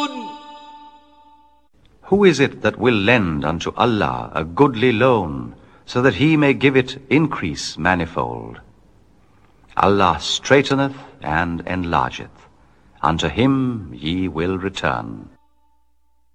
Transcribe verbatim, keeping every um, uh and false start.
Who is it that will lend unto Allah a goodly loan, so that he may give it increase manifold? Allah straiteneth and enlargeth. Unto him ye will return.